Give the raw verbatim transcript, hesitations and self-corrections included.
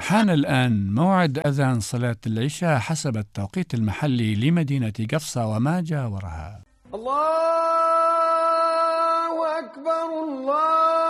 حان الآن موعد أذان صلاة العشاء حسب التوقيت المحلي لمدينة قفصة وما جاورها. الله أكبر الله